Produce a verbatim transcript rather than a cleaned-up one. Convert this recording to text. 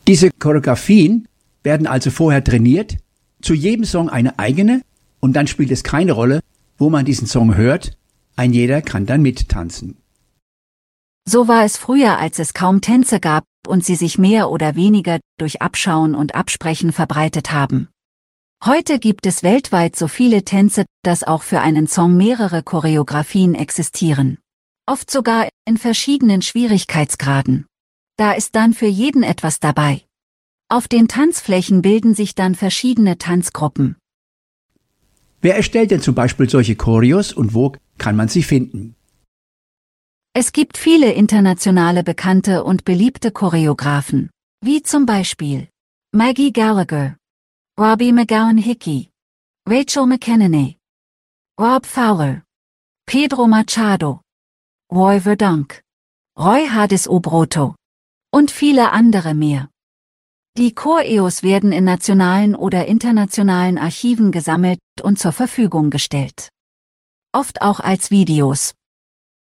Diese Choreografien werden also vorher trainiert, zu jedem Song eine eigene, und dann spielt es keine Rolle, wo man diesen Song hört, ein jeder kann dann mittanzen. So war es früher, als es kaum Tänze gab und sie sich mehr oder weniger durch Abschauen und Absprechen verbreitet haben. Heute gibt es weltweit so viele Tänze, dass auch für einen Song mehrere Choreografien existieren. Oft sogar in verschiedenen Schwierigkeitsgraden. Da ist dann für jeden etwas dabei. Auf den Tanzflächen bilden sich dann verschiedene Tanzgruppen. Wer erstellt denn zum Beispiel solche Choreos und wo kann man sie finden? Es gibt viele internationale bekannte und beliebte Choreografen, wie zum Beispiel Maggie Gallagher, Robbie McGowan-Hickey, Rachel McEnany, Rob Fowler, Pedro Machado, Roy Verdonk, Roy Hades-Obroto und viele andere mehr. Die Choreos werden in nationalen oder internationalen Archiven gesammelt und zur Verfügung gestellt. Oft auch als Videos.